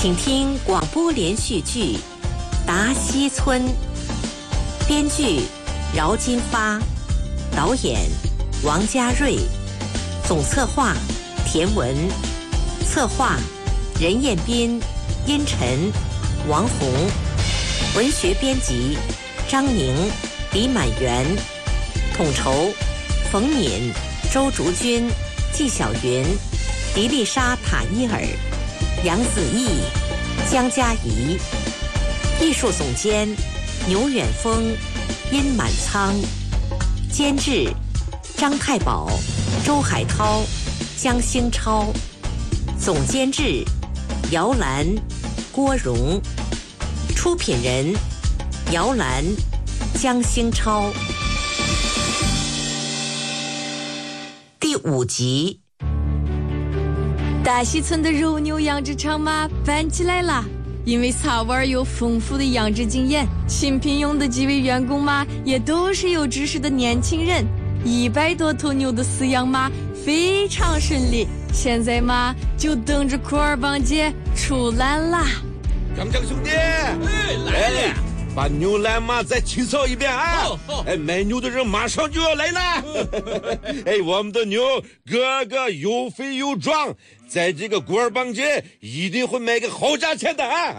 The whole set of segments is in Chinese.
请听广播连续剧《达西村》，编剧饶金发，导演王家瑞，总策划田文，策划任彦斌、殷晨、王红，文学编辑张宁、李满元，统筹冯敏、周竹君、纪晓云、迪丽莎·塔伊尔、杨子毅、江嘉怡，艺术总监牛远峰、殷满仓，监制张太保、周海涛、江兴超，总监制姚兰、郭荣，出品人姚兰、江兴超。第5集。 大西村的肉牛养殖场嘛办起来了，因为萨瓦尔有丰富的养殖经验，新聘用的几位员工嘛也都是有知识的年轻人，100多头牛的饲养嘛非常顺利，现在嘛就等着库尔邦节出栏啦。 张兄弟，来了，把牛栏嘛再清扫一遍啊！卖牛的人马上就要来了。我们的牛个个又肥又壮，在这个古尔邦节一定会卖个好价钱的啊！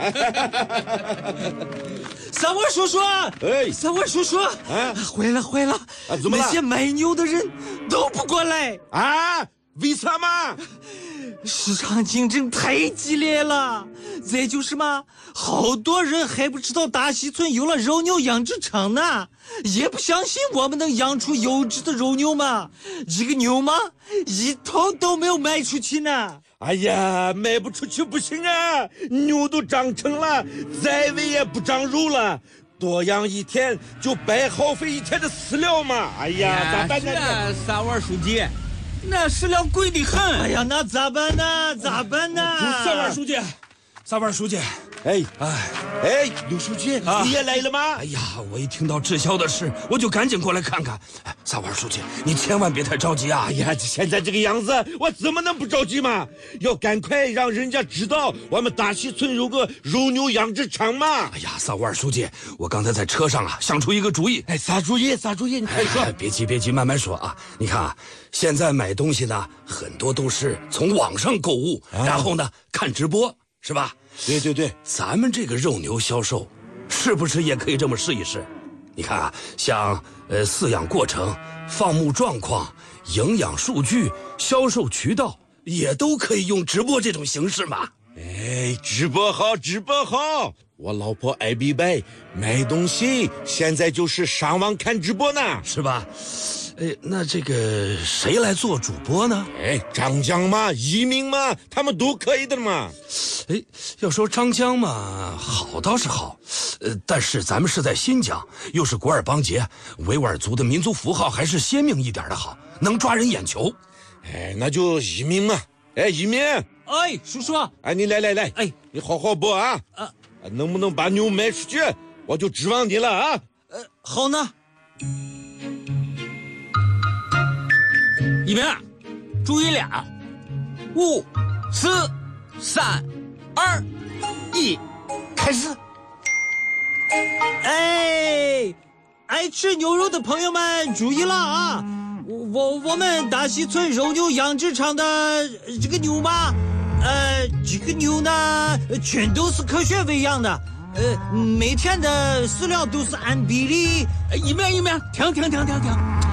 萨瓦尔叔叔，萨瓦尔叔叔，坏了， 怎么了？ 那些卖牛的人都不过来啊？为啥嘛？ 市场竞争太激烈了，再就是嘛，好多人还不知道大西村有了肉牛养殖场呢，也不相信我们能养出优质的肉牛嘛。这个牛嘛，一头都没有卖出去呢。 哎呀，卖不出去不行啊，牛都长成了，再喂也不长肉了。多养一天就白耗费一天的饲料嘛。哎呀，咋办呢？ 萨瓦尔书记，那饲料贵得很。 哎呀，那咋办呢？ 萨瓦尔书记， 刘书记，你也来了吗？ 哎呀，我一听到滞销的事，我就赶紧过来看看。萨瓦尔书记，你千万别太着急啊！ 哎呀，现在这个样子，我怎么能不着急嘛？要赶快让人家知道我们大西村有个肉牛养殖场嘛！ 哎呀，萨瓦尔书记，我刚才在车上想出一个主意。 啥主意？你快说。 别急，慢慢说啊！你看啊，现在买东西呢，很多都是从网上购物，然后呢看直播，是吧？ 对， 咱们这个肉牛销售，是不是也可以这么试一试？你看啊，像饲养过程、放牧状况、营养数据、销售渠道，也都可以用直播这种形式嘛。 直播好！我老婆爱比白，买东西现在就是上网看直播呢， 是吧？那这个谁来做主播呢？ 张江嘛，一鸣嘛，他们都可以的嘛。 要说张江嘛，好倒是好，但是咱们是在新疆，又是古尔邦节，维吾尔族的民族符号还是鲜明一点的好，能抓人眼球。 那就一鸣嘛。一鸣， 叔叔， 你来，你好好播啊。能不能把牛卖出去，我就指望你了啊。 好呢。 一鸣，注意了，5、4、3、2、1，开始。 爱吃牛肉的朋友们注意了啊！我们大西村肉牛养殖场的这个牛嘛，这个牛呢，全都是科学喂养的，每天的饲料都是按比例。 一鸣，停！